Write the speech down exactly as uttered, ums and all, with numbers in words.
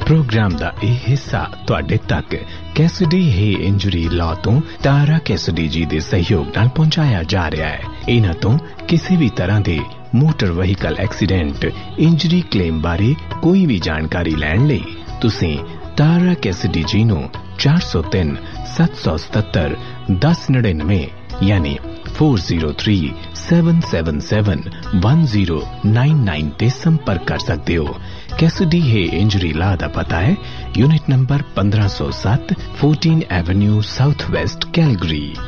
Programme दा ਇਹ ਹਿੱਸਾ ਤੁਹਾਡੇ ਤੱਕ ਕੈਸਡੀ ਹੈ ਇੰਜਰੀ ਲਾਅ ਤੋਂ ਤਾਰਾ ਕੈਸਡੀ ਜੀ ਦੇ ਸਹਿਯੋਗ ਨਾਲ ਪਹੁੰਚਾਇਆ ਜਾ ਰਿਹਾ ਹੈ। ਇਹਨਾਂ ਤੋਂ ਕਿਸੇ ਵੀ ਤਰ੍ਹਾਂ ਦੇ motor vehicle accident injury claim ਬਾਰੇ ਕੋਈ ਵੀ ਜਾਣਕਾਰੀ ਲੈਣ ਲਈ ਤੁਸੀਂ ਤਾਰਾ ਕੈਸਡੀ ਜੀ ਨੂੰ ਚਾਰ ਸੌ ਤਿੰਨ ਸੱਤ ਸੌ ਸਤੱਤਰ ਦਸ ਨੜਿਨਵੇਂ ਯਾਨੀ four zero three seven seven seven one zero nine nine ਤੇ ਸੰਪਰਕ ਕਰ ਸਕਦੇ ਹੋ। ਕੈਸਡੀ ਹੈ ਇੰਜਰੀ ਲਾ ਦਾ ਪਤਾ ਹੈ ਯੂਨਿਟ ਨੰਬਰ ਪੰਦਰਾਂ ਸੌ ਸੱਤ fourteen avenue south West Calgary.